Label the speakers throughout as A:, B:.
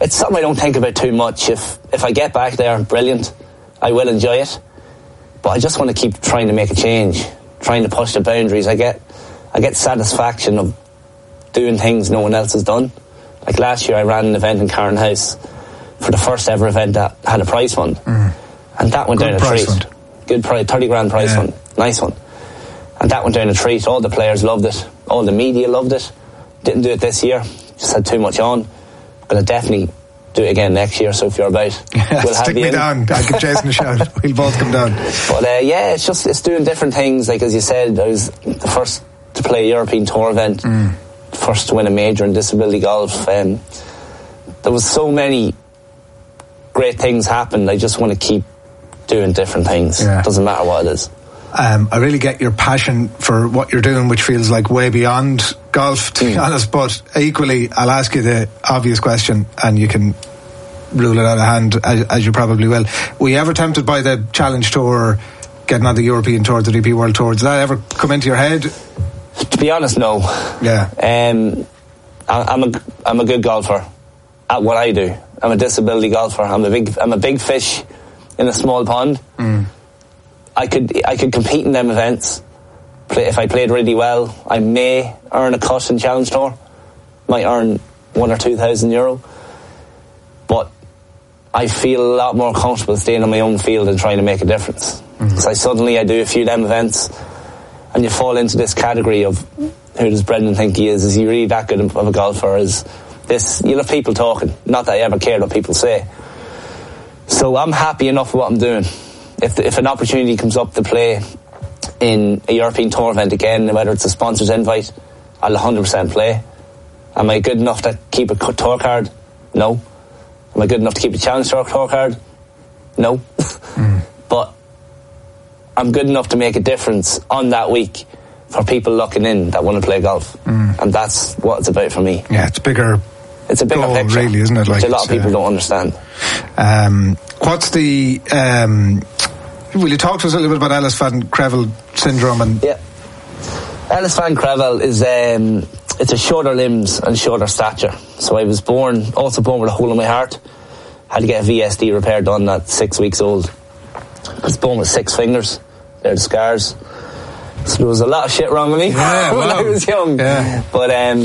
A: it's something I don't think about too much. If I get back there, brilliant, I will enjoy it. But I just want to keep trying to make a change, trying to push the boundaries. I get satisfaction of doing things no one else has done. Like last year I ran an event in Carron House for the first ever event that had a prize fund. And that went down a treat. Good prize, 30 grand prize fund. Nice one. And that went down a treat. All the players loved it. All the media loved it. Didn't do it this year. Just had too much on. Gonna definitely do it again next year, so if you're about, we'll
B: stick me down. I'll give Jason a shout. We'll both come down.
A: But it's doing different things. Like as you said, I was the first to play a European Tour event, first to win a major in disability golf. There was so many great things happened. I just want to keep doing different things. Doesn't matter what it is.
B: I really get your passion for what you're doing, which feels like way beyond golf, to be honest, but equally I'll ask you the obvious question and you can rule it out of hand, as you probably will. Were you ever tempted by the Challenge Tour, getting on the European Tour, the DP World Tour? Did that ever come into your head?
A: To be honest, no. I'm a good golfer at what I do. I'm a disability golfer. I'm a big fish in a small pond. I could compete in them events. If I played really well, I may earn a cut in Challenge Tour. Might earn €1,000 or €2,000. But I feel a lot more comfortable staying on my own field and trying to make a difference. So I do a few of them events, and you fall into this category of, who does Brendan think he is? Is he really that good of a golfer? Is this? You'll have people talking. Not that I ever cared what people say. So I'm happy enough with what I'm doing. If an opportunity comes up to play in a European Tour event again, whether it's a sponsor's invite, I'll 100% play. Am I good enough to keep a tour card? No. Am I good enough to keep a Challenge Tour card? No. But I'm good enough to make a difference on that week for people looking in that want to play golf. And that's what it's about for me.
B: Yeah, it's a bigger goal,
A: picture,
B: really, isn't it?
A: Which a lot of people don't understand.
B: What's the... will you talk to us a little bit about Ellis Van Creveld syndrome?
A: Ellis Van Creveld is it's a shorter limbs and shorter stature. So I was born with a hole in my heart. Had to get a VSD repair done at 6 weeks old. I was born with 6 fingers. They're the scars. So there was a lot of shit wrong with me when I was young. But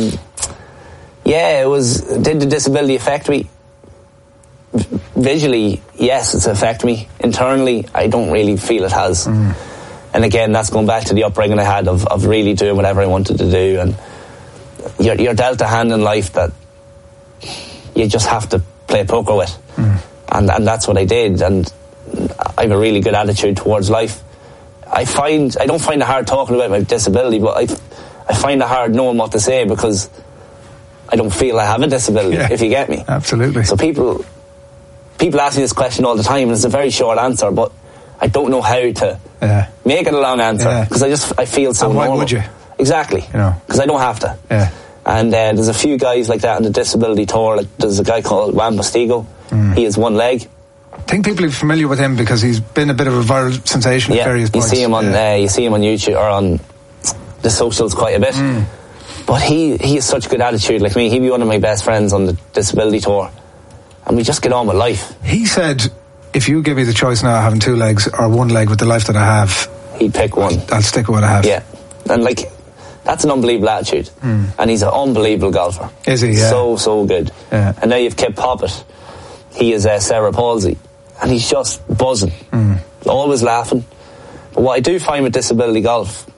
A: did the disability affect me? Visually, yes, it's affected me. Internally, I don't really feel it has. And again, that's going back to the upbringing I had of really doing whatever I wanted to do. And you're dealt a hand in life that you just have to play poker with. And that's what I did. And I have a really good attitude towards life. I don't find it hard talking about my disability, but I find it hard knowing what to say because I don't feel I have a disability, if you get me.
B: Absolutely.
A: So people ask me this question all the time, and it's a very short answer, but I don't know how to make it a long answer because I feel so normal.
B: Why would you?
A: Exactly. Because I don't have to. And there's a few guys like that on the disability tour. Like there's a guy called Juan Bastigo. He has one leg.
B: I think people are familiar with him because he's been a bit of a viral sensation at various points. You see him on YouTube or on the socials quite a bit. But he has such a good attitude. Like me, he'd be one of my best friends on the disability tour, and we just get on with life. He said, if you give me the choice now of having 2 legs or 1 leg with the life that I have,
A: he'd pick one.
B: I'll stick with what I have.
A: Yeah, and like that's an unbelievable attitude. And he's an unbelievable golfer.
B: Is he? Yeah.
A: So good. And now you've Kip Poppet. He is cerebral palsy, and he's just buzzing, always laughing. But what I do find with disability golf,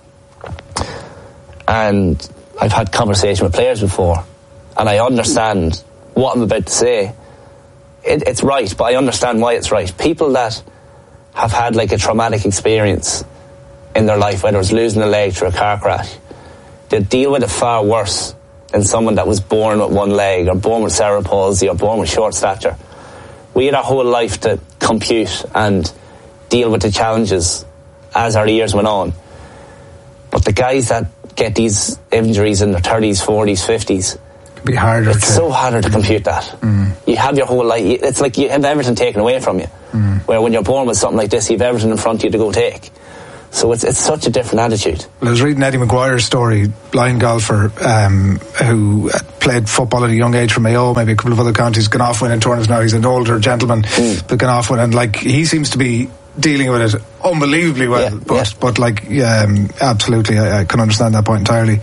A: and I've had conversation with players before, and I understand what I'm about to say. It's right, but I understand why it's right. People that have had like a traumatic experience in their life, whether it's losing a leg through a car crash, they deal with it far worse than someone that was born with 1 leg or born with cerebral palsy or born with short stature. We had our whole life to compute and deal with the challenges as our years went on. But the guys that get these injuries in their 30s, 40s, 50s,
B: it'd be harder.
A: It's so harder to compute that. You have your whole life. It's like you have everything taken away from you. Where when you're born with something like this, you have everything in front of you to go take. So it's such a different attitude.
B: Well, I was reading Eddie Maguire's story, blind golfer, who played football at a young age from Mayo, maybe a couple of other counties, gone off winning tournaments now. He's an older gentleman, but gone off winning. Like, he seems to be dealing with it unbelievably well. But absolutely, I can understand that point entirely.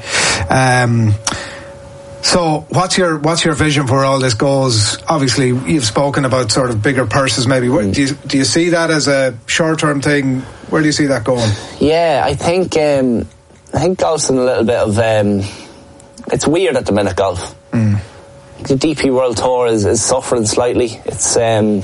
B: So what's your vision for where all this goes? Obviously, you've spoken about sort of bigger purses maybe. Do you see that as a short-term thing? Where do you see that going?
A: Yeah, I think golf's in a little bit of... it's weird at the minute, golf. The DP World Tour is suffering slightly. It's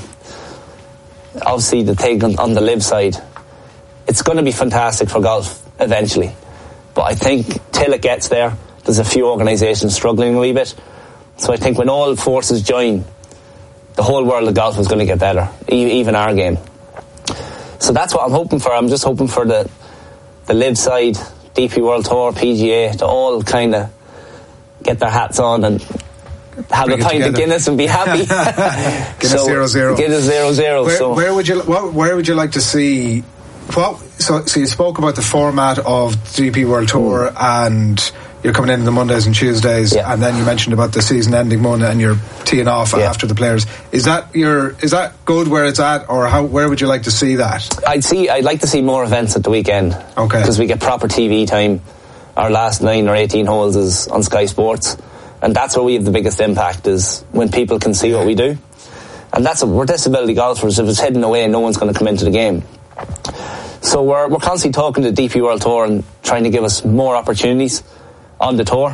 A: obviously the thing on the live side. It's going to be fantastic for golf eventually. But I think till it gets there, there's a few organisations struggling a wee bit. So I think when all forces join, the whole world of golf is going to get better, even our game. So that's what I'm hoping for. I'm just hoping for the live side, DP World Tour, PGA, to all kind of get their hats on and have a pint of Guinness and be happy.
B: Guinness 0-0.
A: Guinness 0-0.
B: Where would you like to see? So you spoke about the format of DP World Tour and you're coming in the Mondays and Tuesdays, and then you mentioned about the season-ending one and you're teeing off after the players. Is that good where it's at, or where would you like to see that?
A: I'd like to see more events at the weekend. Okay. Because we get proper TV time. Our last 9 or 18 holes is on Sky Sports, and that's where we have the biggest impact, is when people can see what we do. And we're disability golfers. If it's hidden away, no one's going to come into the game. So we're constantly talking to DP World Tour and trying to give us more opportunities on the tour.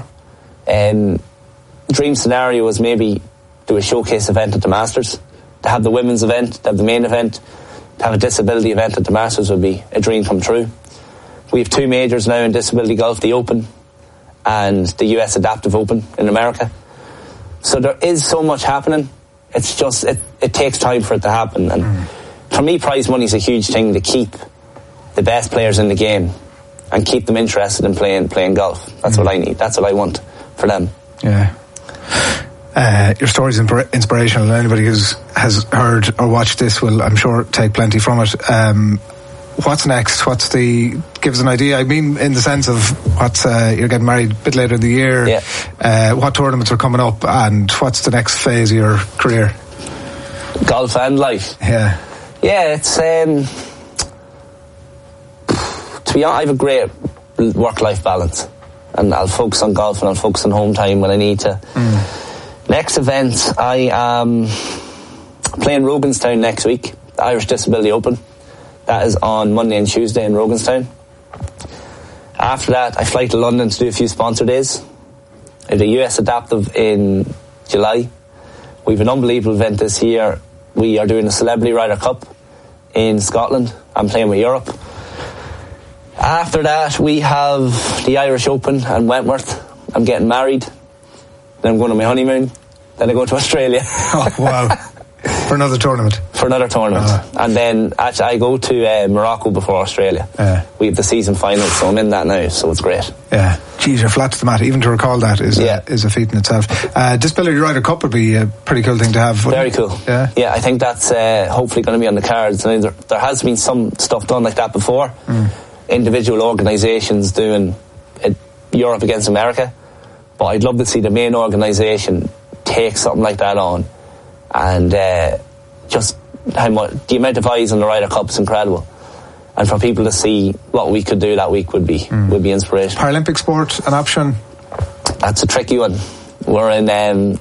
A: Dream scenario was maybe do a showcase event at the Masters, to have the women's event, to have the main event, to have a disability event at the Masters would be a dream come true. We have 2 majors now in disability golf, the Open and the US Adaptive Open in America. So there is so much happening. It's just it takes time for it to happen, and for me, prize money is a huge thing to keep the best players in the game and keep them interested in playing golf. That's what I need. That's what I want for them.
B: Yeah. Your story's inspirational, and anybody who has heard or watched this will, I'm sure, take plenty from it. What's next? Give us an idea. I mean, in the sense of you're getting married a bit later in the year. Yeah. What tournaments are coming up, and what's the next phase of your career?
A: Golf and life.
B: Yeah.
A: Yeah, it's to be honest, I have a great work-life balance, and I'll focus on golf and I'll focus on home time when I need to. Next event, I am playing Roganstown next week, the Irish Disability Open. That is on Monday and Tuesday in Roganstown. After that, I fly to London to do a few sponsor days. I have the US Adaptive in July. We have an unbelievable event this year. We are doing the Celebrity Ryder Cup in Scotland. I'm playing with Europe. After that, we have the Irish Open and Wentworth. I'm getting married. Then I'm going on my honeymoon. Then I go to Australia.
B: Oh, wow. For another tournament?
A: For another tournament. And then actually I go to Morocco before Australia. We have the season final, so I'm in that now, so it's great.
B: Yeah. Geez, you're flat to the mat. Even to recall that is a feat in itself. Disability Ryder Cup would be a pretty cool thing to have.
A: Very cool. Yeah, I think that's hopefully going to be on the cards. I mean, there has been some stuff done like that before. Individual organisations doing Europe against America. But I'd love to see the main organisation take something like that on. And just the amount of eyes on the Ryder Cup is incredible. And for people to see what we could do that week would be inspirational.
B: Paralympic sport, an option?
A: That's a tricky one. We're in...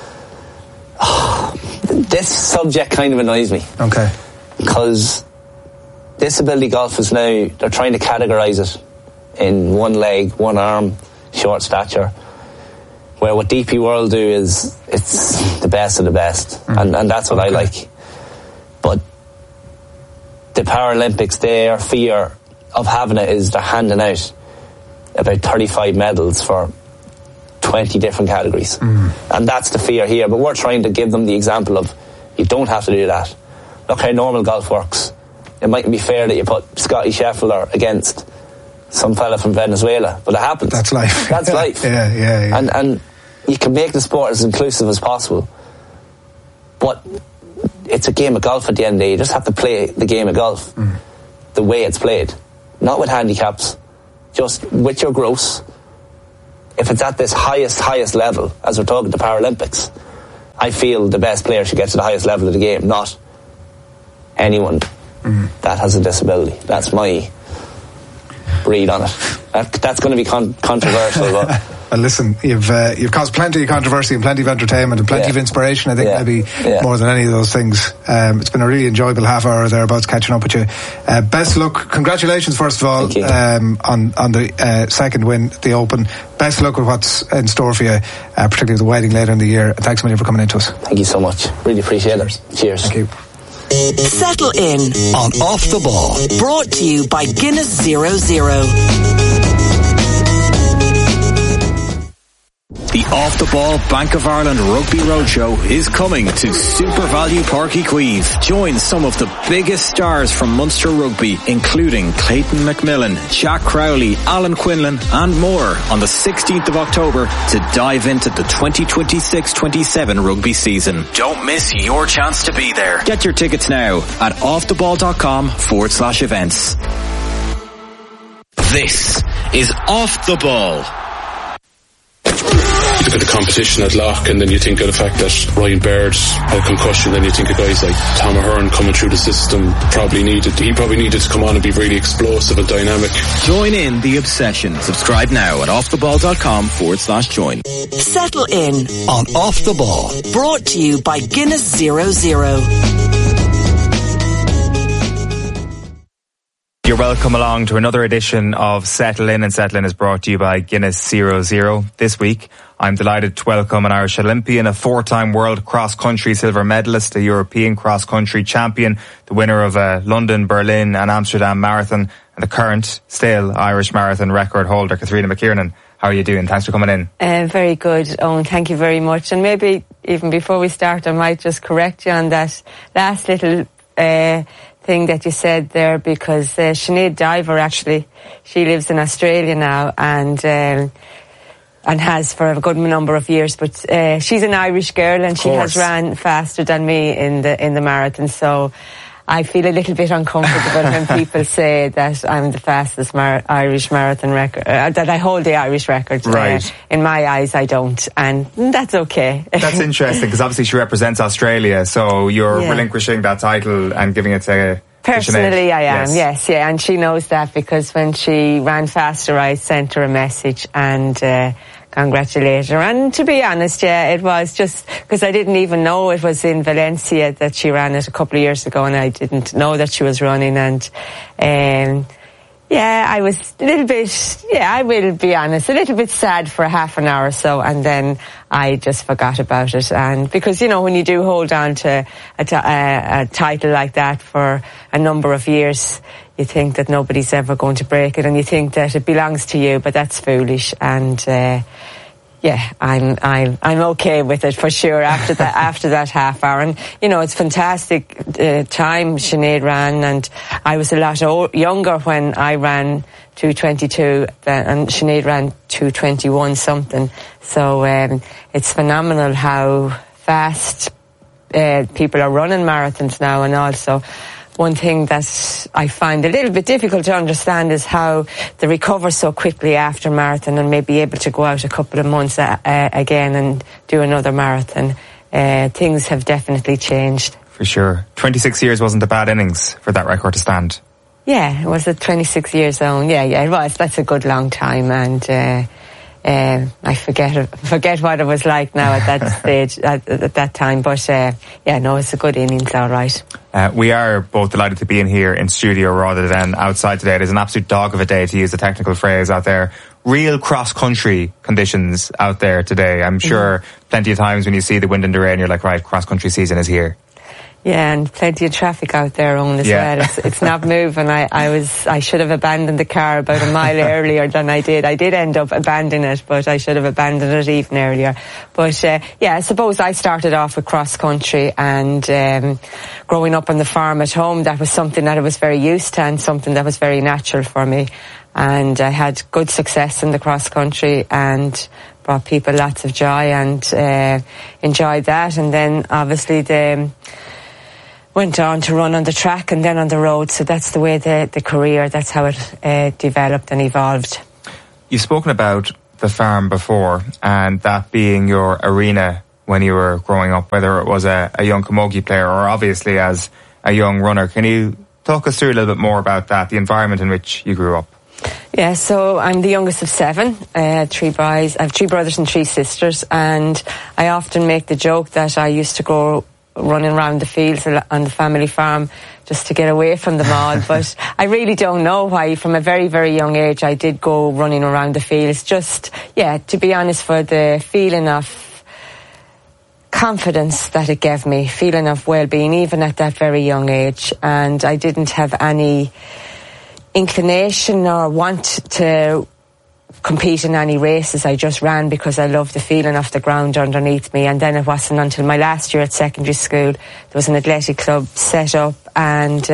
A: this subject kind of annoys me.
B: Okay.
A: Because disability golf is now, they're trying to categorise it in one leg, one arm, short stature. Where what DP World do is, it's the best of the best. And that's what I like. But the Paralympics, their fear of having it is they're handing out about 35 medals for 20 different categories. And that's the fear here. But we're trying to give them the example of, you don't have to do that. Look how normal golf works. It mightn't be fair that you put Scotty Scheffler against some fella from Venezuela, but it happens.
B: That's life.
A: That's life.
B: Yeah.
A: And you can make the sport as inclusive as possible. But it's a game of golf at the end of the day. You just have to play the game of golf the way it's played. not with handicaps, just with your gross, if it's at this highest level, as we're talking the Paralympics, I feel the best player should get to the highest level of the game, not anyone that has a disability. That's my read on it. That's going to be controversial, but...
B: Well, listen, you've caused plenty of controversy and plenty of entertainment and plenty of inspiration, I think, maybe more than any of those things. It's been a really enjoyable half hour thereabouts catching up with you. Best luck. Congratulations, first of all, on the second win, the Open. Best luck with what's in store for you, particularly the wedding later in the year. And thanks a million for coming in to us.
A: Thank you so much. Really appreciate it. Cheers.
B: Thank you.
C: Settle in on Off the Ball. Brought to you by Guinness 00.
D: The Off the Ball Bank of Ireland Rugby Roadshow is coming to Super Value Park Equive. Join some of the biggest stars from Munster Rugby, including Clayton McMillan, Jack Crowley, Alan Quinlan and more on the 16th of October to dive into the 2026-27 rugby season. Don't miss your chance to be there. Get your tickets now at offtheball.com/events. This is Off the Ball.
E: You look at the competition at Loch and then you think of the fact that Ryan Baird had a concussion, then you think of guys like Tom Ahern coming through the system. He probably needed to come on and be really explosive and dynamic.
D: Join in the obsession. Subscribe now at offtheball.com/join.
C: Settle in on Off the Ball. Brought to you by Guinness 00.
F: You're welcome along to another edition of Settle In, and Settle In is brought to you by Guinness 00. This week, I'm delighted to welcome an Irish Olympian, a 4-time world cross-country silver medalist, a European cross-country champion, the winner of a London, Berlin and Amsterdam marathon, and the current, still, Irish marathon record holder, Katrina McKiernan. How are you doing? Thanks for coming in.
G: Very good, Owen. Thank you very much. And maybe even before we start, I might just correct you on that last little thing that you said there, because Sinead Diver, actually, she lives in Australia now and has for a good number of years, but she's an Irish girl and she has ran faster than me in the marathon, so I feel a little bit uncomfortable when people say that I'm the fastest Irish marathon record, that I hold the Irish record.
F: Right.
G: In my eyes, I don't, and that's okay.
F: That's interesting, because obviously she represents Australia, so you're relinquishing that title and giving it to
G: Personally, I am, yes, and she knows that, because when she ran faster, I sent her a message and congratulate her. And to be honest, it was just because I didn't even know it was in Valencia that she ran it a couple of years ago, and I didn't know that she was running. And I was a little bit, I will be honest, a little bit sad for half an hour or so, and then I just forgot about it. And because, when you do hold on to a title like that for a number of years, you think that nobody's ever going to break it, and you think that it belongs to you, but that's foolish. And I'm okay with it for sure after that half hour. And it's fantastic time Sinead ran, and I was a lot younger when I ran 2:22 and Sinead ran 2:21 something. So it's phenomenal how fast people are running marathons now. And also, one thing that I find a little bit difficult to understand is how they recover so quickly after marathon and may be able to go out a couple of months again and do another marathon. Things have definitely changed.
F: For sure. 26 years wasn't a bad innings for that record to stand.
G: Yeah, it was 26 years on. Yeah, it was. That's a good long time. And I forget what it was like now at that stage, at that time. But it's a good innings, all right.
F: We are both delighted to be in here in studio rather than outside today. It is an absolute dog of a day, to use a technical phrase, out there. Real cross-country conditions out there today. I'm sure plenty of times when you see the wind and the rain, you're like, right, cross-country season is here.
G: Yeah, and plenty of traffic out there on as well. It's not moving. I should have abandoned the car about a mile earlier than I did. I did end up abandoning it, but I should have abandoned it even earlier. But I suppose I started off with cross country, and growing up on the farm at home, that was something that I was very used to and something that was very natural for me. And I had good success in the cross country and brought people lots of joy and enjoyed that. And then obviously went on to run on the track and then on the road. So that's the way the career, that's how it developed and evolved.
F: You've spoken about the farm before and that being your arena when you were growing up, whether it was a young camogie player or obviously as a young runner. Can you talk us through a little bit more about that, the environment in which you grew up?
G: Yeah, so I'm the youngest of 7, 3 boys. I have 3 brothers and 3 sisters, and I often make the joke that I used to go running around the fields on the family farm just to get away from them all. But I really don't know why. From a very, very young age, I did go running around the fields. Just, to be honest, for the feeling of confidence that it gave me, feeling of well-being, even at that very young age. And I didn't have any inclination or want to compete in any races. I just ran because I loved the feeling of the ground underneath me. And then it wasn't until my last year at secondary school, there was an athletic club set up, and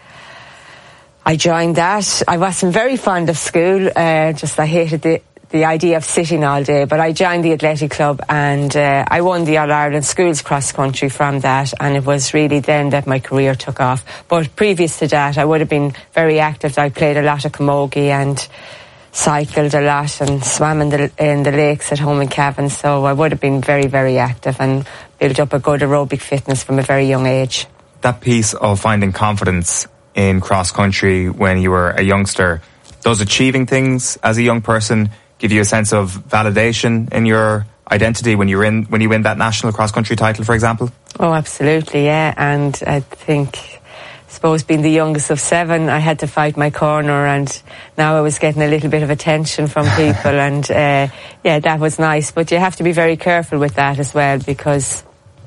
G: I joined that. I wasn't very fond of school, I hated the idea of sitting all day, but I joined the athletic club, and I won the All-Ireland Schools cross country from that, and it was really then that my career took off. But previous to that, I would have been very active. I played a lot of camogie and cycled a lot and swam in the lakes at home in Cavan, so I would have been very, very active and built up a good aerobic fitness from a very young age.
F: That piece of finding confidence in cross country when you were a youngster, those achieving things as a young person give you a sense of validation in your identity when you win that national cross country title, for example? Oh,
G: absolutely, yeah. And I suppose being the youngest of 7, I had to fight my corner, and now I was getting a little bit of attention from people, and that was nice. But you have to be very careful with that as well, because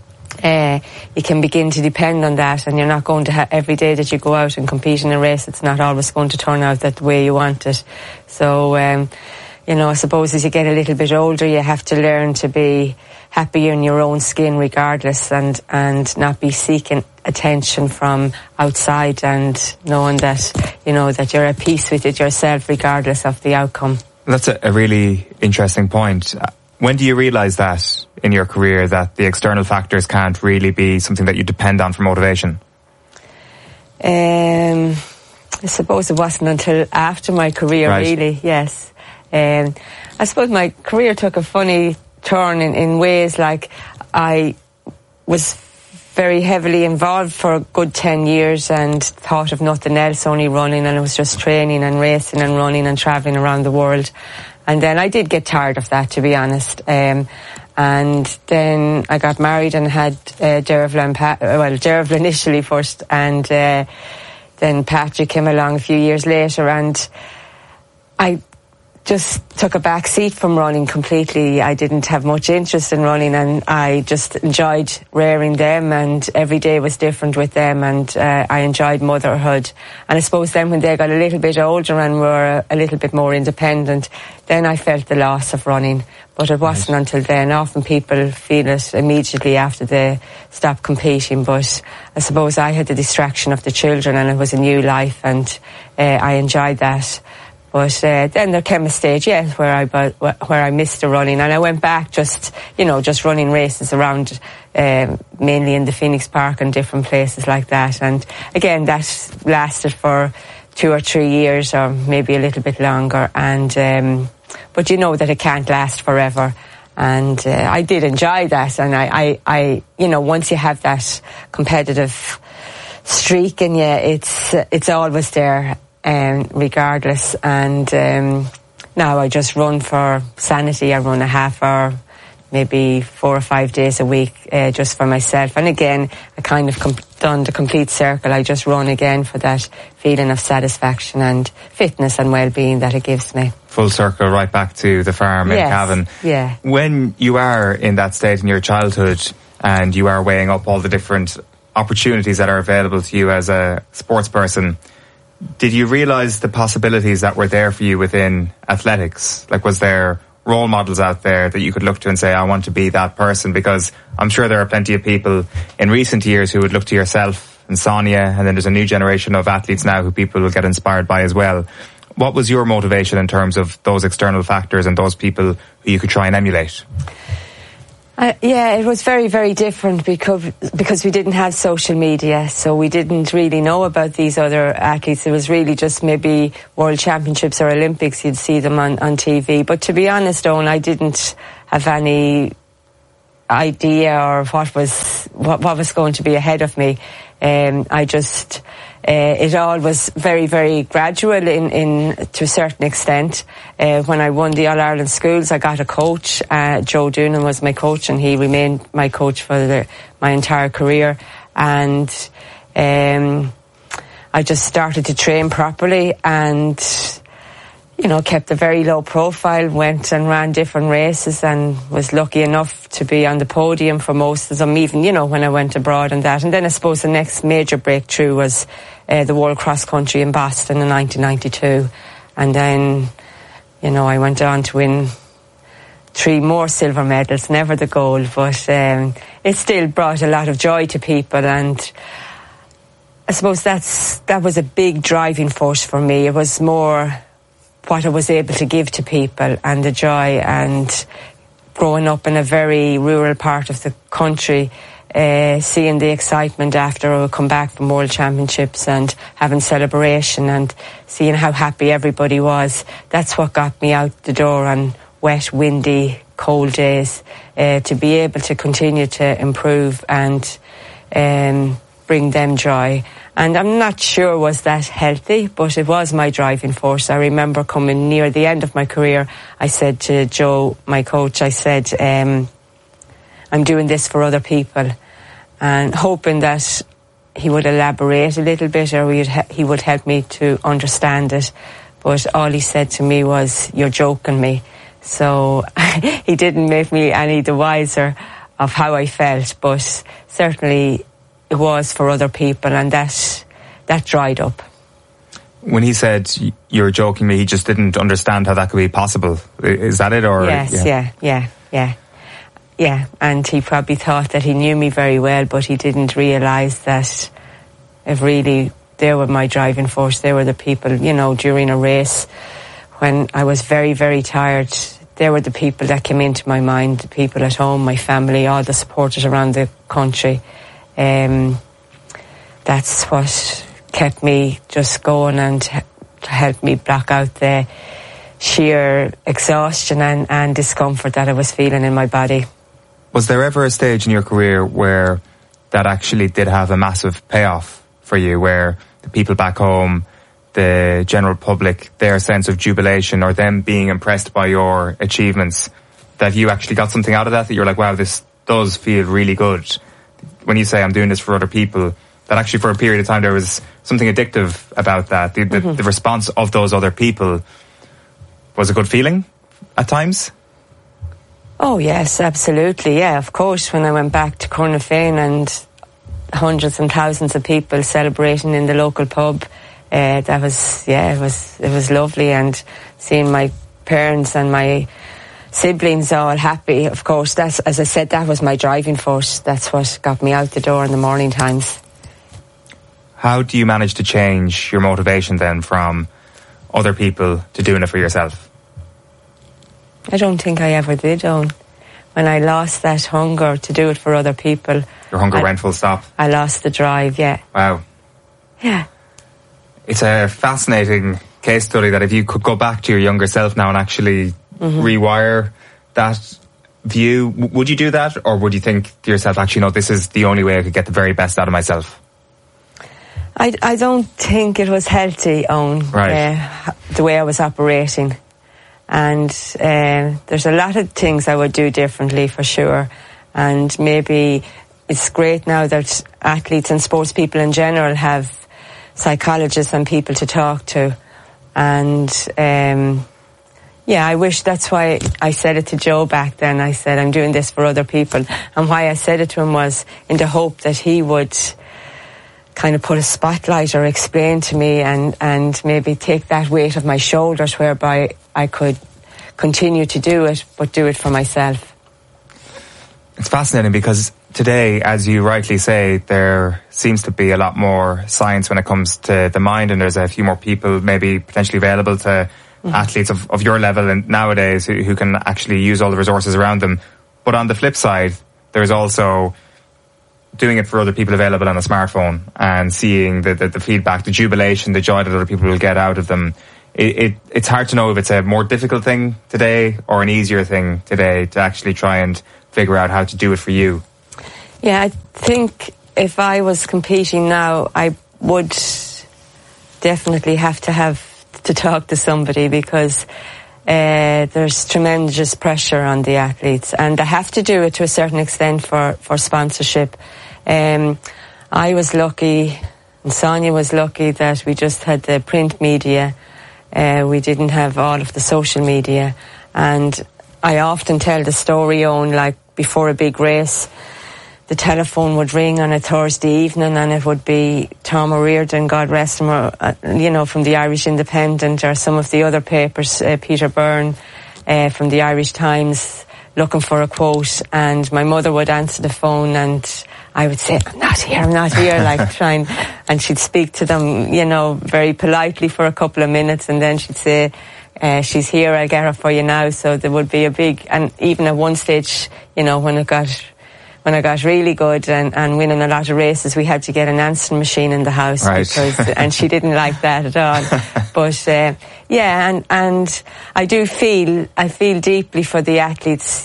G: you can begin to depend on that, and you're not going to every day that you go out and compete in a race, it's not always going to turn out that the way you want it. So I suppose as you get a little bit older, you have to learn to be happy in your own skin regardless, and not be seeking attention from outside, and knowing that, that you're at peace with it yourself regardless of the outcome.
F: That's a really interesting point. When do you realise that in your career, that the external factors can't really be something that you depend on for motivation?
G: I suppose it wasn't until after my career, right. Really, yes. I suppose my career took a funny turn in ways, like I was very heavily involved for a good 10 years and thought of nothing else, only running, and it was just training and racing and running and travelling around the world. And then I did get tired of that, to be honest. And then I got married and had Dervla initially first, and then Patrick came along a few years later, and I just took a back seat from running completely. I didn't have much interest in running, and I just enjoyed rearing them, and every day was different with them, and I enjoyed motherhood. And I suppose then when they got a little bit older and were a little bit more independent, then I felt the loss of running. But it wasn't until then. Often people feel it immediately after they stop competing, but I suppose I had the distraction of the children, and it was a new life, and I enjoyed that. But then there came a stage, where I missed the running, and I went back just running races around, mainly in the Phoenix Park and different places like that. And again, that lasted for 2 or 3 years, or maybe a little bit longer. And but you know that it can't last forever. And I did enjoy that, and I once you have that competitive streak in you, it's always there. Regardless, and now I just run for sanity. I run a half hour, maybe 4 or 5 days a week, just for myself. And again, I kind of done the complete circle. I just run again for that feeling of satisfaction and fitness and well-being that it gives me.
F: Full circle, right back to the farm in Cavan.
G: Yeah.
F: When you are in that state in your childhood, and you are weighing up all the different opportunities that are available to you as a sports person, did you realise the possibilities that were there for you within athletics? Like, was there role models out there that you could look to and say, I want to be that person? Because I'm sure there are plenty of people in recent years who would look to yourself and Sonia, and then there's a new generation of athletes now who people will get inspired by as well. What was your motivation in terms of those external factors and those people who you could try and emulate?
G: Yeah, it was very, very different because we didn't have social media, so we didn't really know about these other athletes. It was really just maybe World Championships or Olympics, you'd see them on TV. But to be honest, Owen, I didn't have any idea or what was going to be ahead of me. I just... it all was very, very gradual to a certain extent. When I won the All-Ireland Schools, I got a coach. Joe Doonan was my coach, and he remained my coach for my entire career. And I just started to train properly and, kept a very low profile, went and ran different races and was lucky enough to be on the podium for most of them, even, when I went abroad and that. And then I suppose the next major breakthrough was the World Cross Country in Boston in 1992. And then, I went on to win 3 more silver medals, never the gold, but it still brought a lot of joy to people. And I suppose that was a big driving force for me. It was more what I was able to give to people and the joy, and growing up in a very rural part of the country, seeing the excitement after I would come back from World Championships and having celebration and seeing how happy everybody was. That's what got me out the door on wet, windy, cold days, to be able to continue to improve and bring them joy. And I'm not sure was that healthy, but it was my driving force. I remember coming near the end of my career, I said to Joe, my coach, I said, I'm doing this for other people, and hoping that he would elaborate a little bit, or he would help me to understand it. But all he said to me was, "You're joking me." So he didn't make me any the wiser of how I felt, but certainly it was for other people, and that dried up.
F: When he said, "You're joking me," he just didn't understand how that could be possible. Is that it? Or
G: yes, yeah. And he probably thought that he knew me very well, but he didn't realise that they were my driving force. They were the people, during a race when I was very, very tired. They were the people that came into my mind, the people at home, my family, all the supporters around the country. That's what kept me just going and helped me block out the sheer exhaustion and discomfort that I was feeling in my body.
F: Was there ever a stage in your career where that actually did have a massive payoff for you, where the people back home, the general public, their sense of jubilation or them being impressed by your achievements, that you actually got something out of that you're like, wow, this does feel really good? When you say I'm doing this for other people, that actually for a period of time there was something addictive about that. The response of those other people was a good feeling at times?
G: Oh yes, absolutely. Yeah, of course. When I went back to Cornafin and hundreds and thousands of people celebrating in the local pub, it was lovely, and seeing my parents and my siblings all happy. Of course, that's, as I said, that was my driving force. That's what got me out the door in the morning times.
F: How do you manage to change your motivation then from other people to doing it for yourself?
G: I don't think I ever did, Owen. When I lost that hunger to do it for other people.
F: Your hunger went full stop?
G: I lost the drive, yeah.
F: Wow.
G: Yeah.
F: It's a fascinating case study that if you could go back to your younger self now and actually rewire that view, would you do that? Or would you think to yourself, actually, no, this is the only way I could get the very best out of myself?
G: I don't think it was healthy, Owen,
F: right.
G: The way I was operating. And there's a lot of things I would do differently, for sure. And maybe it's great now that athletes and sports people in general have psychologists and people to talk to. And I wish, that's why I said it to Joe back then. I said, I'm doing this for other people. And why I said it to him was in the hope that he would kind of put a spotlight or explain to me and maybe take that weight off my shoulders, whereby I could continue to do it, but do it for myself.
F: It's fascinating because today, as you rightly say, there seems to be a lot more science when it comes to the mind, and there's a few more people maybe potentially available to athletes of your level and nowadays who can actually use all the resources around them. But on the flip side, there's also doing it for other people available on a smartphone and seeing the feedback, the jubilation, the joy that other people will get out of them. It's hard to know if it's a more difficult thing today or an easier thing today to actually try and figure out how to do it for you.
G: Yeah, I think if I was competing now, I would definitely have to talk to somebody, because there's tremendous pressure on the athletes, and they have to do it to a certain extent for sponsorship. I was lucky, and Sonia was lucky, that we just had the print media. We didn't have all of the social media, and I often tell the story on, like, before a big race, the telephone would ring on a Thursday evening and it would be Tom O'Riordan, God rest him, from the Irish Independent, or some of the other papers, Peter Byrne from the Irish Times, looking for a quote, and my mother would answer the phone and I would say, I'm not here, like trying, and she'd speak to them, very politely for a couple of minutes, and then she'd say, she's here, I'll get her for you now. So there would be a big, and even at one stage, when I got really good and winning a lot of races, we had to get an answering machine in the house,
F: right.
G: and she didn't like that at all. But and I feel deeply for the athletes,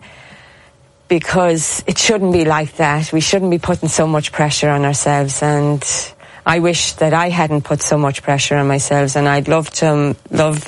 G: because it shouldn't be like that. We shouldn't be putting so much pressure on ourselves, and I wish that I hadn't put so much pressure on myself, and I'd love to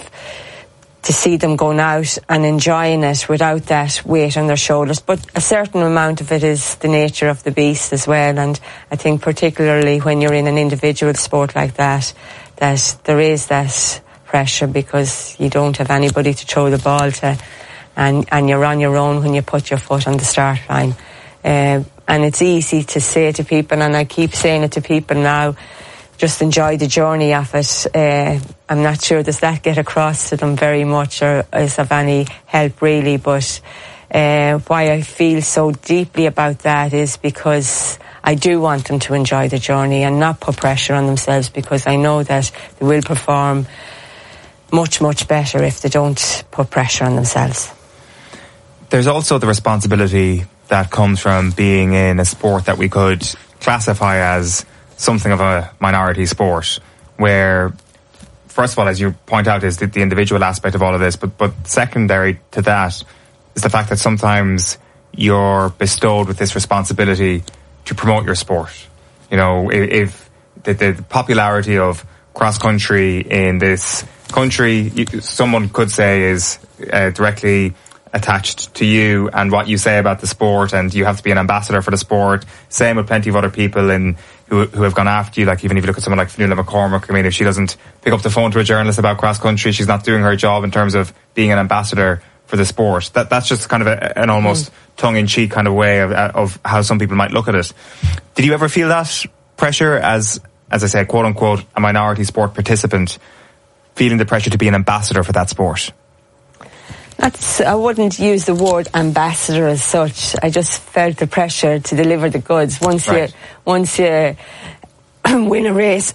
G: see them going out and enjoying it without that weight on their shoulders. But a certain amount of it is the nature of the beast as well, and I think particularly when you're in an individual sport like that there is that pressure, because you don't have anybody to throw the ball to, and you're on your own when you put your foot on the start line. And it's easy to say to people, and I keep saying it to people now, just enjoy the journey of it. I'm not sure does that get across to them very much, or is of any help really, but why I feel so deeply about that is because I do want them to enjoy the journey and not put pressure on themselves, because I know that they will perform much, much better if they don't put pressure on themselves.
F: There's also the responsibility that comes from being in a sport that we could classify as something of a minority sport, where, first of all, as you point out, is the individual aspect of all of this, but secondary to that is the fact that sometimes you're bestowed with this responsibility to promote your sport. If the popularity of cross-country in this country, someone could say is directly attached to you and what you say about the sport, and you have to be an ambassador for the sport. Same with plenty of other people who have gone after you, like even if you look at someone like Fionnuala McCormack, I mean, if she doesn't pick up the phone to a journalist about cross-country, she's not doing her job in terms of being an ambassador for the sport. That's just kind of an almost tongue-in-cheek kind of way of how some people might look at it. Did you ever feel that pressure as I say, quote-unquote, a minority sport participant, feeling the pressure to be an ambassador for that sport?
G: I wouldn't use the word ambassador as such. I just felt the pressure to deliver the goods. Once you win a race,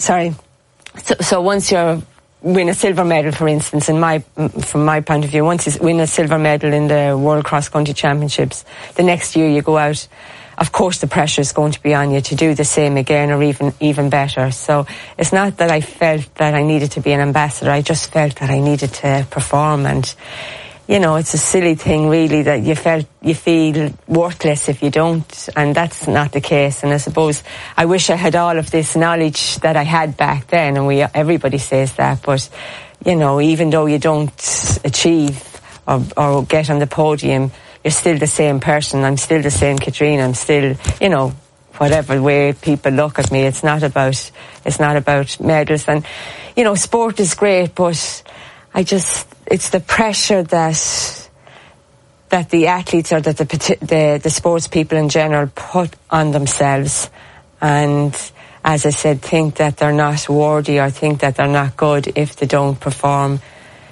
G: so once you win a silver medal, for instance, from my point of view, once you win a silver medal in the World Cross Country Championships, the next year you go out, of course the pressure is going to be on you to do the same again, or even better. So it's not that I felt that I needed to be an ambassador, I just felt that I needed to perform. And it's a silly thing really, that you feel worthless if you don't, and that's not the case. And I suppose I wish I had all of this knowledge that I had back then, and everybody says that, but even though you don't achieve or get on the podium, you're still the same person. I'm still the same Katrina. I'm still, whatever way people look at me, it's not about medals. And, sport is great, but it's the pressure that the athletes, or that the sports people in general put on themselves. And as I said, think that they're not worthy, or think that they're not good if they don't perform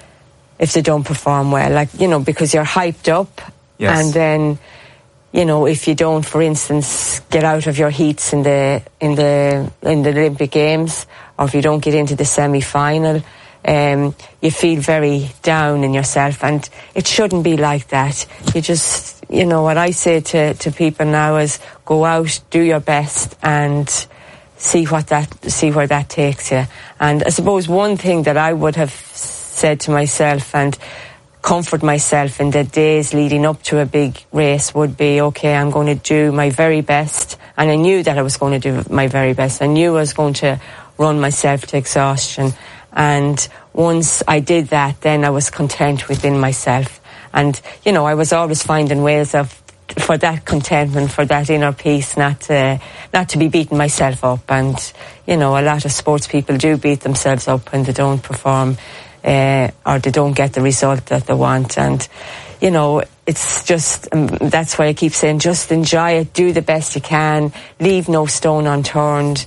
G: well. Like, because you're hyped up. Yes. And then, if you don't, for instance, get out of your heats in the Olympic Games, or if you don't get into the semi-final, you feel very down in yourself, and it shouldn't be like that. you know, what I say to people now is go out, do your best, and see where that takes you. And I suppose one thing that I would have said to myself and comfort myself in the days leading up to a big race would be, okay, I'm going to do my very best. And I knew that I was going to do my very best. I knew I was going to run myself to exhaustion. And once I did that, then I was content within myself. And, you know, I was always finding ways for that contentment, for that inner peace, not to be beating myself up. And, you know, a lot of sports people do beat themselves up when they don't perform or they don't get the result that they want. And, you know, it's just, that's why I keep saying, just enjoy it, do the best you can, leave no stone unturned,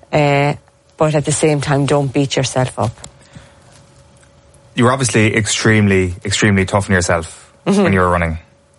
G: but at the same time, don't beat yourself up.
F: You were obviously extremely, extremely tough on yourself when you were running.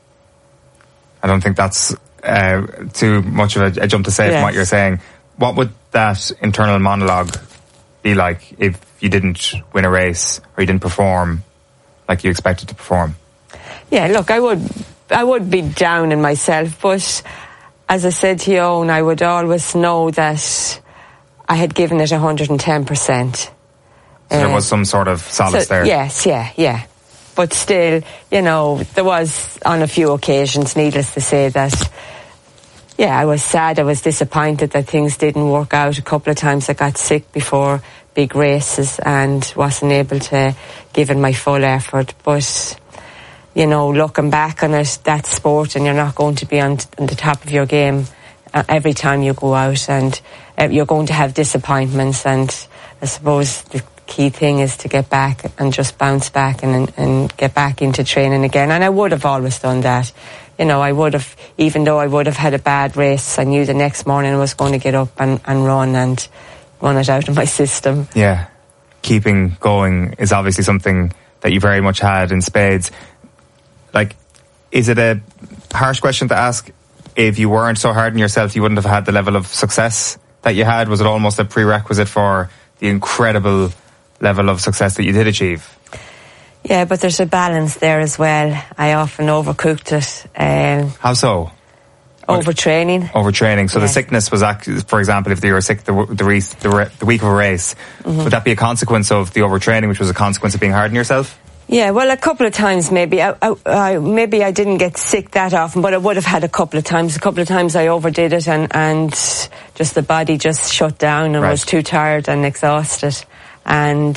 F: I don't think that's too much of a jump to say from what you're saying. What would that internal monologue be like if you didn't win a race or you didn't perform like you expected to perform?
G: Yeah, look, I would be down in myself, but as I said to you, Owen, I would always know that I had given it 110%. So
F: there was some sort of solace there?
G: Yes, yeah. But still, you know, there was on a few occasions, needless to say, that, yeah, I was sad, I was disappointed that things didn't work out. A couple of times I got sick before big races and wasn't able to give it my full effort. But, you know, looking back on it, that's sport and you're not going to be on the top of your game every time you go out, and you're going to have disappointments. And I suppose the key thing is to get back and just bounce back and get back into training again. And I would have always done that. You know, I would have, even though I would have had a bad race, I knew the next morning I was going to get up and run and run it out of my system.
F: Yeah. Keeping going is obviously something that you very much had in spades. Like, is it a harsh question to ask? If you weren't so hard on yourself, you wouldn't have had the level of success that you had? Was it almost a prerequisite for the incredible level of success that you did achieve?
G: Yeah, but there's a balance there as well. I often overcooked it. How
F: so?
G: Overtraining.
F: So yes. The sickness was actually, for example, if you were sick the week of a race, would that be a consequence of the overtraining, which was a consequence of being hard on yourself?
G: Yeah, well, a couple of times maybe. Maybe I didn't get sick that often, but I would have had a couple of times. A couple of times I overdid it and just the body just shut down and was too tired and exhausted. And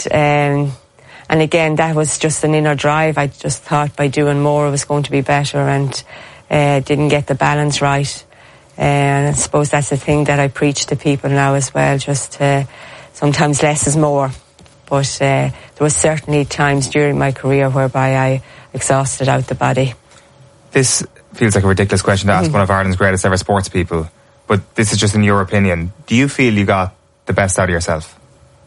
G: again, that was just an inner drive. I just thought by doing more it was going to be better and didn't get the balance right. And I suppose that's the thing that I preach to people now as well, just sometimes less is more. But there was certainly times during my career whereby I exhausted out the body.
F: This feels like a ridiculous question to ask one of Ireland's greatest ever sports people, but this is just in your opinion. Do you feel you got the best out of yourself?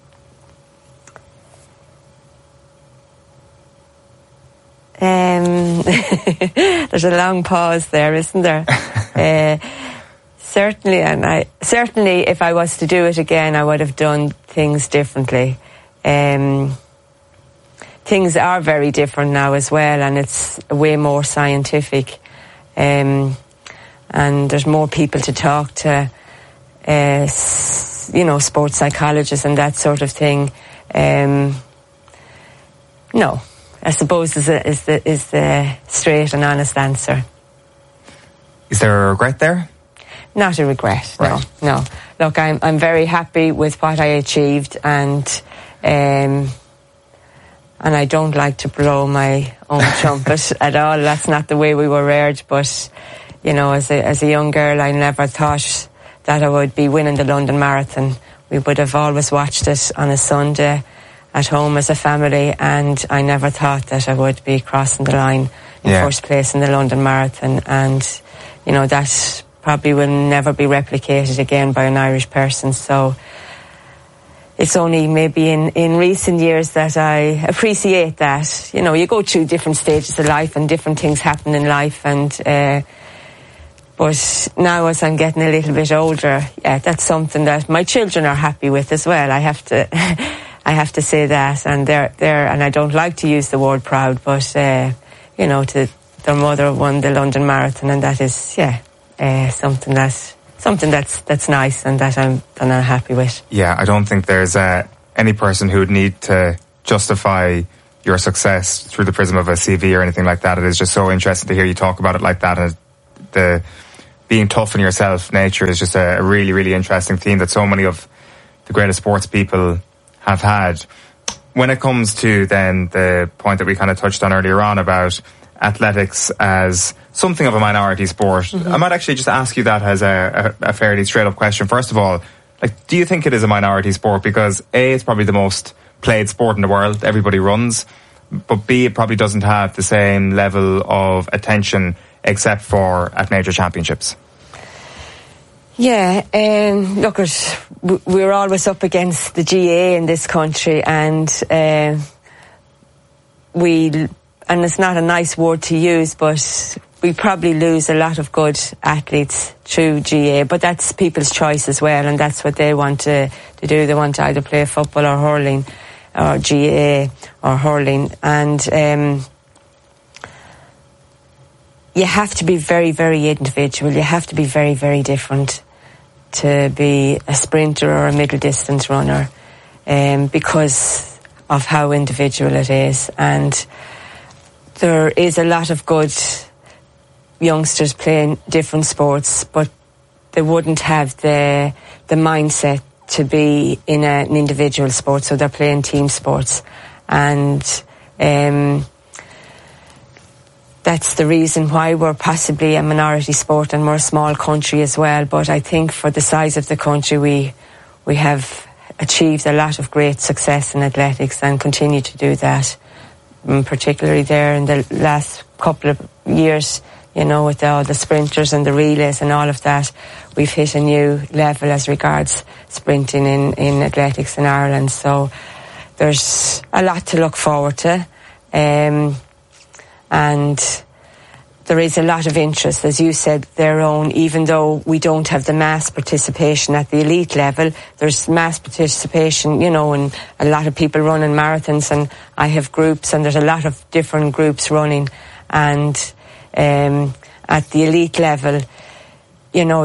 G: There's a long pause there, isn't there? Certainly, if I was to do it again, I would have done things differently. Things are very different now as well, and it's way more scientific. And there's more people to talk to, sports psychologists and that sort of thing. No, I suppose is the straight and honest answer.
F: Is there a regret there?
G: Not a regret.
F: Right.
G: No. Look, I'm very happy with what I achieved, and I don't like to blow my own trumpet at all. That's not the way we were reared. But you know, as a young girl, I never thought that I would be winning the London Marathon. We would have always watched it on a Sunday at home as a family, and I never thought that I would be crossing the line in first place in the London Marathon. And you know, that probably will never be replicated again by an Irish person. So it's only maybe in recent years that I appreciate that. You know, you go through different stages of life and different things happen in life, and but now as I'm getting a little bit older, that's something that my children are happy with as well. I have to say that, and they're and I don't like to use the word proud, but you know, to their mother won the London Marathon, and that is something that's nice and that I'm happy with.
F: Yeah, I don't think there's any person who would need to justify your success through the prism of a CV or anything like that. It is just so interesting to hear you talk about it like that, and the being tough on yourself nature is just a really, really interesting theme that so many of the greatest sports people have had. When it comes to then the point that we kind of touched on earlier on about athletics as something of a minority sport, I might actually just ask you that as a fairly straight up question. First of all, like, do you think it is a minority sport? Because A, it's probably the most played sport in the world, everybody runs, but B, it probably doesn't have the same level of attention except for at major championships.
G: Yeah, look, we're always up against the GAA in this country, and it's not a nice word to use, but we probably lose a lot of good athletes through GAA, but that's people's choice as well, and that's what they want to do. They want to either play football or hurling, or GAA or hurling, and you have to be very, very individual. You have to be very, very different to be a sprinter or a middle distance runner, because of how individual it is. And there is a lot of good youngsters playing different sports, but they wouldn't have the mindset to be in an individual sport, so they're playing team sports. And that's the reason why we're possibly a minority sport, and we're a small country as well. But I think for the size of the country, we have achieved a lot of great success in athletics and continue to do that, particularly there in the last couple of years, you know, with all the sprinters and the relays and all of that. We've hit a new level as regards sprinting in athletics in Ireland. So there's a lot to look forward to. And there is a lot of interest, as you said, even though we don't have the mass participation at the elite level, there's mass participation, you know, and a lot of people running marathons, and I have groups, and there's a lot of different groups running. And at the elite level, you know,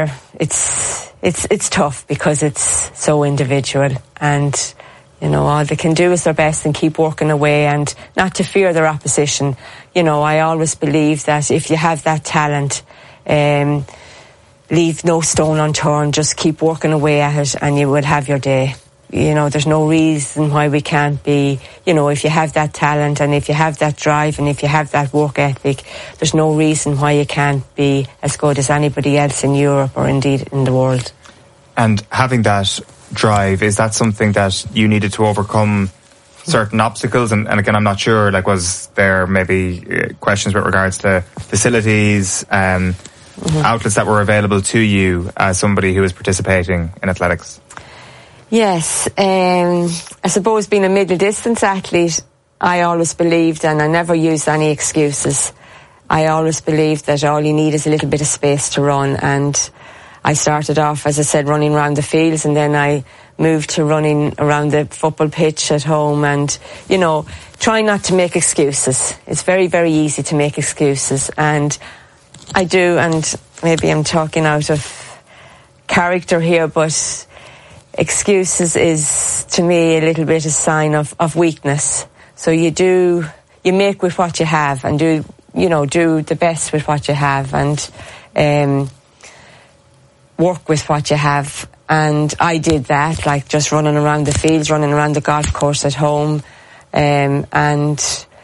G: it's tough because it's so individual, and you know, all they can do is their best and keep working away and not to fear their opposition. You know, I always believe that if you have that talent, leave no stone unturned, just keep working away at it and you will have your day. You know, there's no reason why we can't be, you know, if you have that talent and if you have that drive and if you have that work ethic, there's no reason why you can't be as good as anybody else in Europe or indeed in the world.
F: And having that drive, is that something that you needed to overcome certain obstacles? And again, I'm not sure, like, was there maybe questions with regards to facilities, outlets that were available to you as somebody who was participating in athletics?
G: Yes, I suppose being a middle distance athlete, I always believed, and I never used any excuses, I always believed that all you need is a little bit of space to run. And I started off, as I said, running around the fields, and then I moved to running around the football pitch at home, and, you know, try not to make excuses. It's very, very easy to make excuses, and I do, and maybe I'm talking out of character here, but excuses is, to me, a little bit a sign of weakness. So you make with what you have, and do the best with what you have, and work with what you have. And I did that, like just running around the fields, running around the golf course at home. And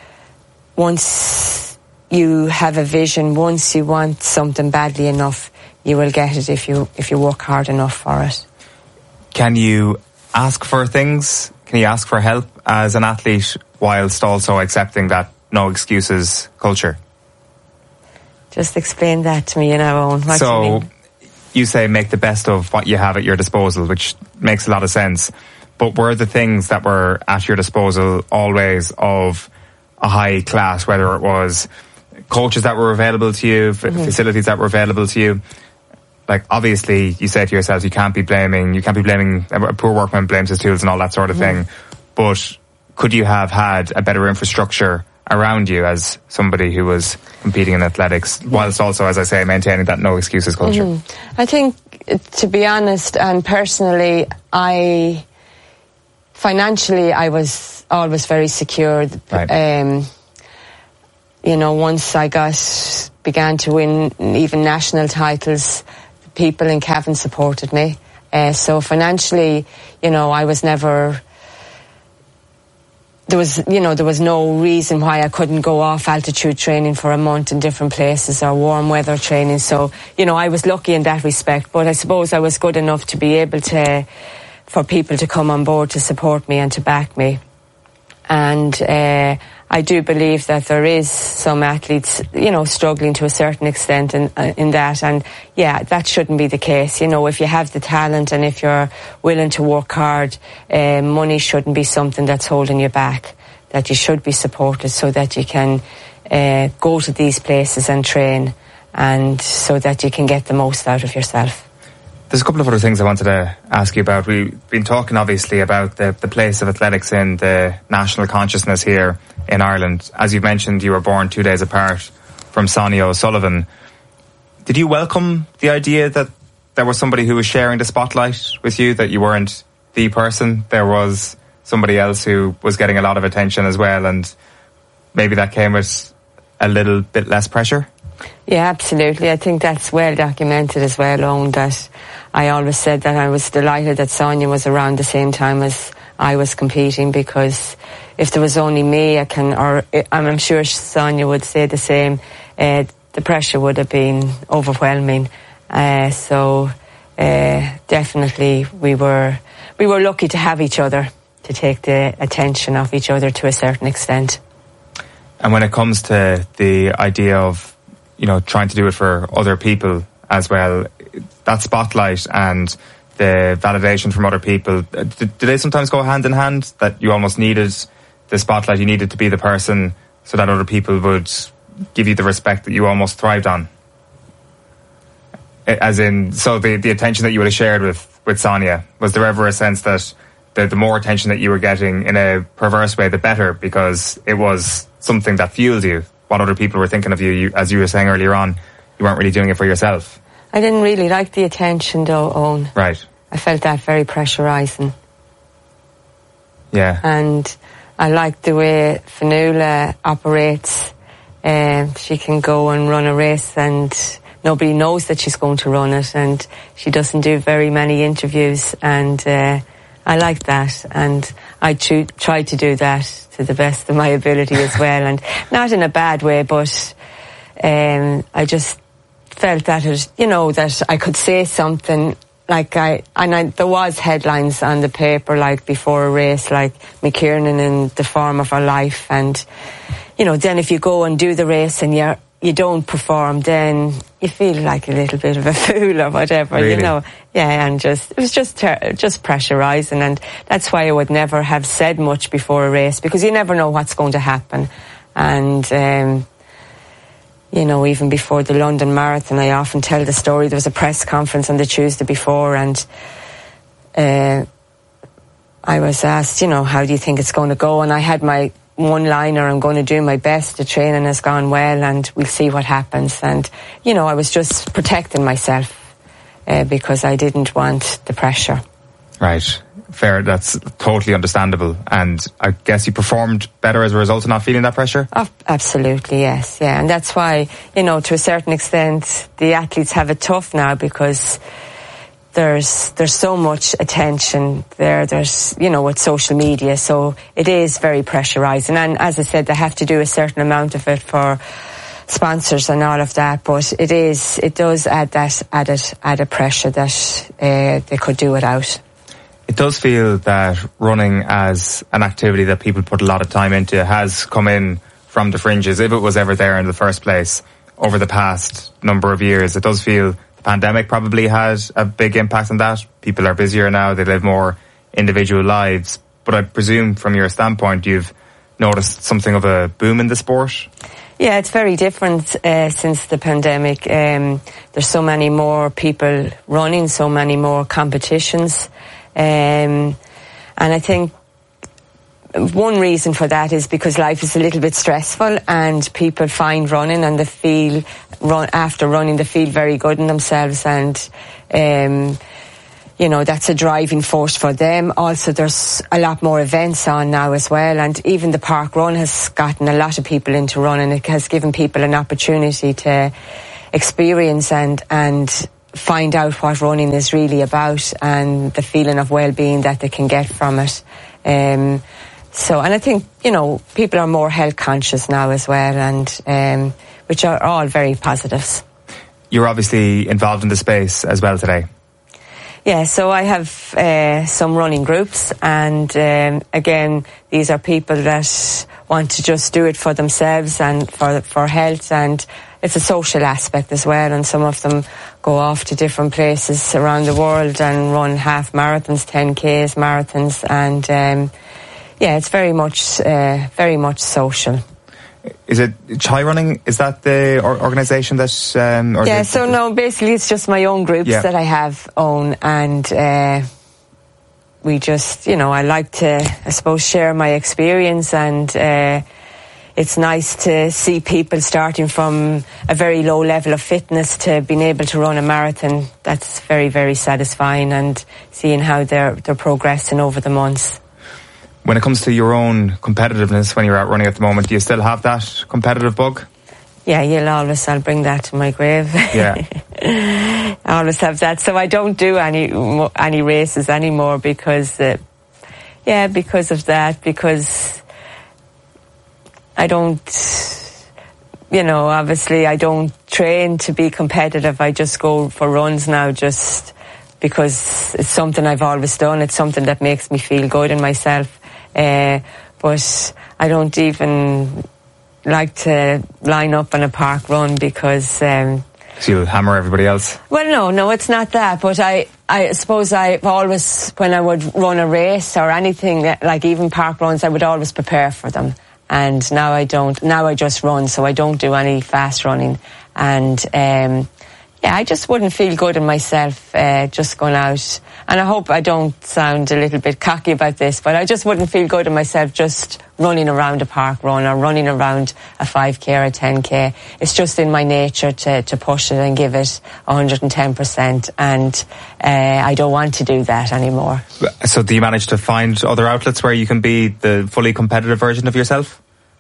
G: once you have a vision, once you want something badly enough, you will get it if you work hard enough for it.
F: Can you ask for things? Can you ask for help as an athlete whilst also accepting that no excuses culture?
G: Just explain that to me in our own. What do you mean?
F: You say make the best of what you have at your disposal, which makes a lot of sense. But were the things that were at your disposal always of a high class, whether it was coaches that were available to you, facilities that were available to you? Like, obviously, you say to yourselves, you can't be blaming a poor workman blames his tools and all that sort of thing. But could you have had a better infrastructure around you as somebody who was competing in athletics, whilst also, as I say, maintaining that no excuses culture?
G: I think, to be honest and personally, financially I was always very secure.
F: Right.
G: Once I began to win even national titles, people in Cavan supported me. So financially, I was never... There was no reason why I couldn't go off altitude training for a month in different places or warm weather training. So, I was lucky in that respect. But I suppose I was good enough to be able for people to come on board to support me and to back me. And I do believe that there is some athletes, struggling to a certain extent in that. And yeah, that shouldn't be the case. If you have the talent and if you're willing to work hard, money shouldn't be something that's holding you back. That you should be supported so that you can go to these places and train, and so that you can get the most out of yourself.
F: There's a couple of other things I wanted to ask you about. We've been talking obviously about the place of athletics in the national consciousness here in Ireland. As you've mentioned, you were born 2 days apart from Sonia O'Sullivan. Did you welcome the idea that there was somebody who was sharing the spotlight with you, that you weren't the person? There was somebody else who was getting a lot of attention as well, and maybe that came with a little bit less pressure?
G: Yeah, absolutely. I think that's well documented as well, Owen, that I always said that I was delighted that Sonia was around the same time as I was competing, because if there was only me, I'm sure Sonia would say the same, the pressure would have been overwhelming. So definitely we were lucky to have each other, to take the attention of each other to a certain extent.
F: And when it comes to the idea of trying to do it for other people as well, that spotlight and the validation from other people, do they sometimes go hand in hand, that you almost needed the spotlight, you needed to be the person so that other people would give you the respect that you almost thrived on? As in, so the attention that you would have shared with Sonia, was there ever a sense that the more attention that you were getting in a perverse way, the better, because it was something that fueled you? What other people were thinking of you, as you were saying earlier on, you weren't really doing it for yourself.
G: I didn't really like the attention though, Owen.
F: Right.
G: I felt that very pressurising.
F: Yeah.
G: And I like the way Fionnuala operates. She can go and run a race and nobody knows that she's going to run it, and she doesn't do very many interviews, and I like that, and I try to do that to the best of my ability as well, and not in a bad way, but I just felt that that I could say something, there was headlines on the paper like before a race, like McKiernan in the form of her life, and then if you go and do the race and you don't perform, then you feel like a little bit of a fool or whatever,
F: really?
G: Yeah, and it was just pressurising, and that's why I would never have said much before a race, because you never know what's going to happen. And even before the London Marathon, I often tell the story. There was a press conference on the Tuesday before, and I was asked, how do you think it's going to go? And I had my one-liner, I'm going to do my best, the training has gone well, and we'll see what happens. And I was just protecting myself because I didn't want the pressure. Right,
F: fair, that's totally understandable. And I guess you performed better as a result of not feeling that pressure?
G: Oh, absolutely, yes, yeah. And that's why, to a certain extent, the athletes have it tough now, because there's so much attention there's with social media, so it is very pressurising. And as I said, they have to do a certain amount of it for sponsors and all of that, but it does add that added pressure that they could do without.
F: It does feel that running as an activity that people put a lot of time into has come in from the fringes, if it was ever there in the first place, over the past number of years. It does feel pandemic probably had a big impact on that. People are busier now, they live more individual lives. But I presume from your standpoint you've noticed something of a boom in the sport?
G: Yeah, it's very different since the pandemic. There's so many more people running, so many more competitions. And I think one reason for that is because life is a little bit stressful, and people find running and after running they feel very good in themselves, and that's a driving force for them. Also, there's a lot more events on now as well, and even the park run has gotten a lot of people into running. It has given people an opportunity to experience and find out what running is really about, and the feeling of well-being that they can get from it. And I think, people are more health conscious now as well, and which are all very positives.
F: You're obviously involved in the space as well today.
G: Yeah, so I have some running groups, and again, these are people that want to just do it for themselves and for health, and it's a social aspect as well, and some of them go off to different places around the world and run half marathons, 10Ks, marathons, and it's very much social.
F: Is it Chai Running? Is that the organisation that?
G: Basically it's just my own groups that I have own, and we just, I like to, I suppose, share my experience, and it's nice to see people starting from a very low level of fitness to being able to run a marathon. That's very, very satisfying, and seeing how they're progressing over the months.
F: When it comes to your own competitiveness, when you're out running at the moment, do you still have that competitive bug?
G: Yeah, I'll bring that to my grave.
F: Yeah.
G: I always have that. So I don't do any races anymore because of that, because I don't, obviously I don't train to be competitive. I just go for runs now just because it's something I've always done. It's something that makes me feel good in myself. But I don't even like to line up on a park run because...
F: So you'll hammer everybody else?
G: Well, no, it's not that. But I suppose I've always, when I would run a race or anything, like even park runs, I would always prepare for them. And now I don't. Now I just run, so I don't do any fast running. And I just wouldn't feel good in myself just going out. And I hope I don't sound a little bit cocky about this, but I just wouldn't feel good in myself just running around a park run or running around a 5K or a 10K. It's just in my nature to push it and give it 110%, and I don't want to do that anymore.
F: So do you manage to find other outlets where you can be the fully competitive version of yourself?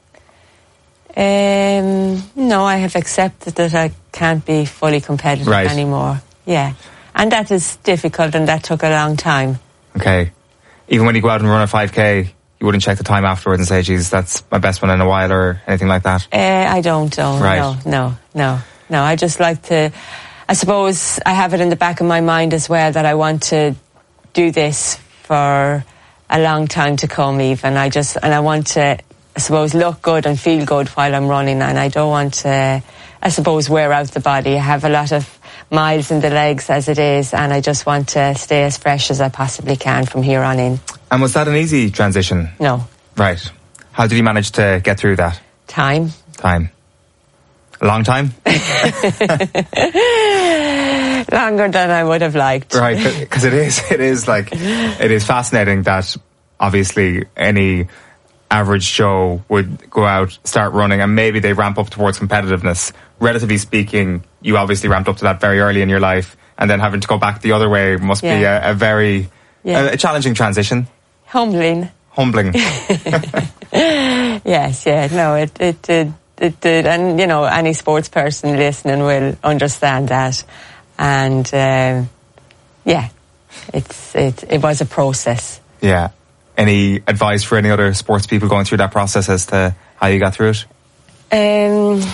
G: No, I have accepted that I can't be fully competitive anymore. Yeah. And that is difficult, and that took a long time. Okay.
F: Even when you go out and run a 5K, you wouldn't check the time afterwards and say, geez, that's my best one in a while, or anything like that?
G: I don't. No. I just like to... I suppose I have it in the back of my mind as well that I want to do this for a long time to come even. I want to, I suppose, look good and feel good while I'm running, and I don't want to, I suppose, wear out the body. I have a lot of miles in the legs as it is, and I just want to stay as fresh as I possibly can from here on in.
F: And was that an easy transition?
G: No.
F: Right. How did you manage to get through that?
G: Time.
F: A long time?
G: Longer than I would have liked.
F: Right, because it is fascinating that obviously any average Joe would go out, start running, and maybe they ramp up towards competitiveness. Relatively speaking, you obviously ramped up to that very early in your life, and then having to go back the other way must be a very challenging transition.
G: Humbling. Yes, no, it did, and any sports person listening will understand that, and it was a process.
F: Yeah. Any advice for any other sports people going through that process as to how you got through it?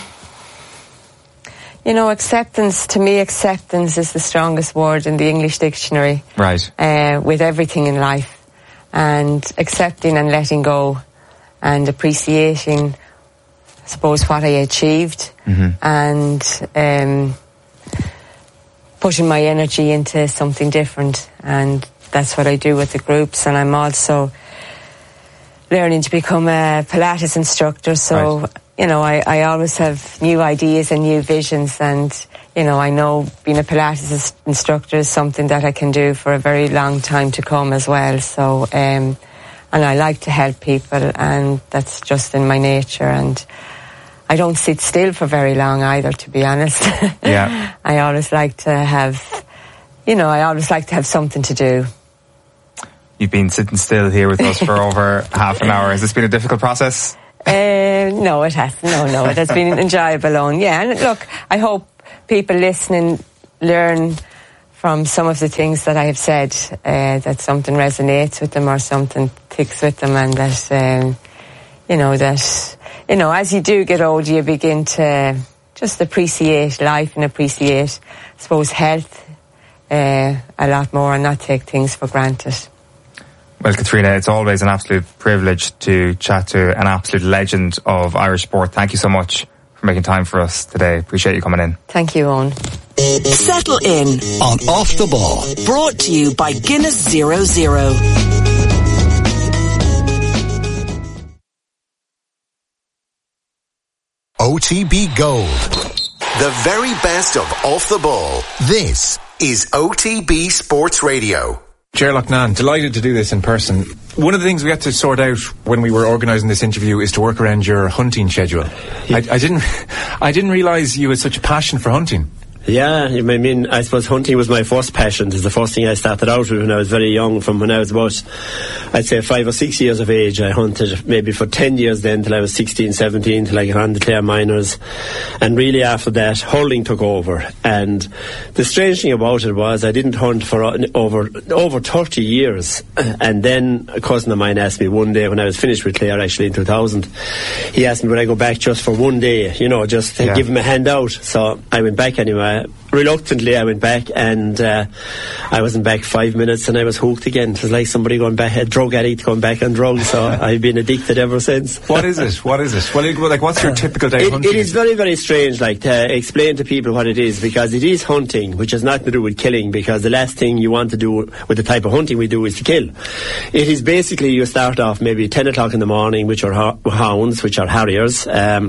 G: Acceptance, to me, acceptance is the strongest word in the English dictionary.
F: Right.
G: With everything in life. And accepting and letting go and appreciating, I suppose, what I achieved, and putting my energy into something different. And that's what I do with the groups. And I'm also learning to become a Pilates instructor. So, I always have new ideas and new visions. And, I know being a Pilates instructor is something that I can do for a very long time to come as well. So, and I like to help people, and that's just in my nature. And I don't sit still for very long either, to be honest.
F: Yeah.
G: I always like to have something to do.
F: You've been sitting still here with us for over half an hour. Has this been a difficult process?
G: No, it hasn't. No, it has been enjoyable. And look, I hope people listening learn from some of the things that I have said, that something resonates with them or something ticks with them, and that, as you do get older, you begin to just appreciate life and appreciate, I suppose, health a lot more, and not take things for granted.
F: Well, Katrina, it's always an absolute privilege to chat to an absolute legend of Irish sport. Thank you so much for making time for us today. Appreciate you coming in.
G: Thank you, Owen.
C: Settle in on Off the Ball. Brought to you by Guinness 00.
H: OTB Gold. The very best of Off the Ball. This is OTB Sports Radio.
I: Ger Loughnane, delighted to do this in person. One of the things we had to sort out when we were organising this interview is to work around your hunting schedule. I didn't realise you had such a passion for hunting.
J: Yeah, I mean, I suppose hunting was my first passion. It's the first thing I started out with when I was very young. From when I was about, I'd say 5 or 6 years of age, I hunted maybe for 10 years then till I was 16, 17, till I got on the Clare Minors. And really after that, hurling took over. And the strange thing about it was I didn't hunt for over 30 years. And then a cousin of mine asked me one day when I was finished with Clare, actually in 2000, he asked me would I go back just for one day, just to give him a hand out. So I went back anyway. Reluctantly I went back, and I wasn't back 5 minutes and I was hooked again. It was like somebody going back, a drug addict going back on drugs. So I've been addicted ever since.
I: What is it? Well, what's your typical day hunting?
J: It is very, very strange, to explain to people what it is, because it is hunting, which has nothing to do with killing, because the last thing you want to do with the type of hunting we do is to kill. It is basically, you start off maybe 10 o'clock in the morning, which are hounds, which are harriers.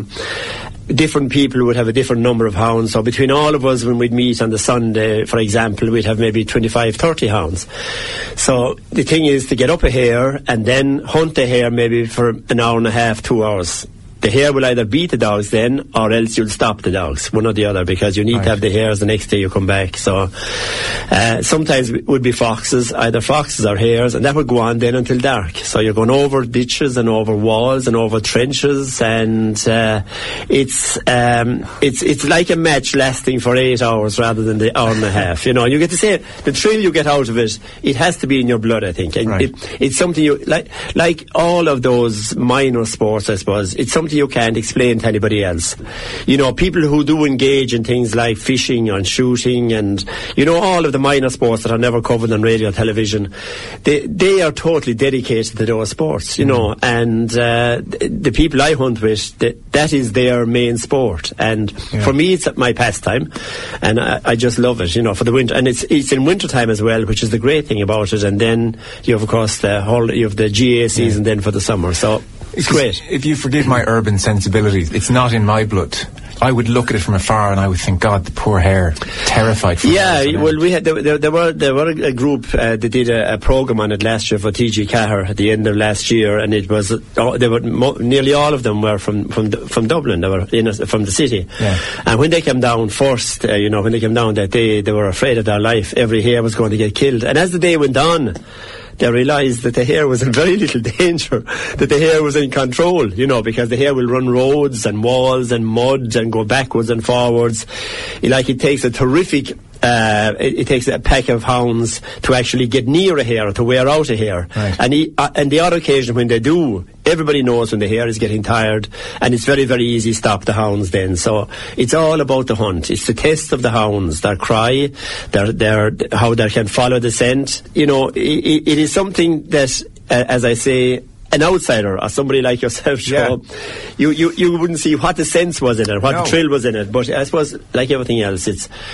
J: Different people would have a different number of hounds. So between all of us, when we'd meet on the Sunday, for example, we'd have maybe 25, 30 hounds. So the thing is to get up a hare and then hunt the hare maybe for an hour and a half, 2 hours. The hare will either beat the dogs then, or else you'll stop the dogs, one or the other, because you need to have the hares the next day you come back. So sometimes it would be foxes, either foxes or hares, and that would go on then until dark. So you're going over ditches and over walls and over trenches, and it's like a match lasting for 8 hours rather than the hour and a half. You get to say the thrill you get out of it. It has to be in your blood, I think. And it's something you like all of those minor sports, I suppose. It's something you can't explain to anybody else. People who do engage in things like fishing and shooting and, all of the minor sports that are never covered on radio or television, they are totally dedicated to those sports, and the people I hunt with, that is their main sport. And for me, it's my pastime, and I just love it, for the winter. And it's in winter time as well, which is the great thing about it. And then you have, of course, you have the GA season then for the summer. So it's great.
I: If you forgive my urban sensibilities, it's not in my blood. I would look at it from afar and I would think, God, the poor hare, terrified for
J: well, we had there were a group that did a programme on it last year for TG Cahir at the end of last year, and it was nearly all of them were from Dublin. They were from the city, and when they came down first, when they came down that day, they were afraid of their life. Every hare was going to get killed, and as the day went on, they realised that the hare was in very little danger, that the hare was in control, because the hare will run roads and walls and mud and go backwards and forwards. It takes a terrific it takes a pack of hounds to actually get near a hare, to wear out a hare. Right. And the odd occasion when they do, everybody knows when the hare is getting tired, and it's very, very easy to stop the hounds then. So it's all about the hunt. It's the test of the hounds, their cry, their how they can follow the scent. It is something that, as I say, an outsider or somebody like yourself, Joe, you wouldn't see what the sense was in it, what the thrill was in it. But I suppose, like everything else,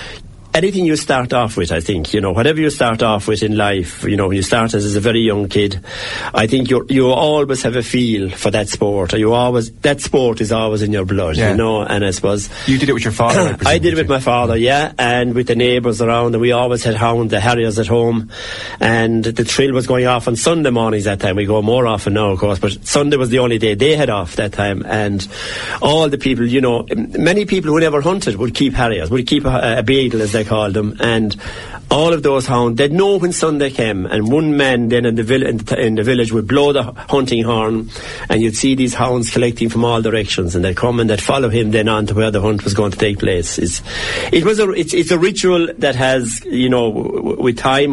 J: anything you start off with, I think, whatever you start off with in life, when you start as a very young kid, I think you always have a feel for that sport, or that sport is always in your blood, and I suppose...
I: You did it with your father,
J: I did it with my father, and with the neighbours around, and we always had hounds, the harriers at home, and the trill was going off on Sunday mornings that time. We go more often now, of course, but Sunday was the only day they had off that time, and all the people, many people who never hunted would keep harriers, would keep a beagle, as they called them, and all of those hounds, they'd know when Sunday came, and one man then in the village would blow the hunting horn, and you'd see these hounds collecting from all directions, and they'd come and they'd follow him then on to where the hunt was going to take place. It's a ritual that has, with time,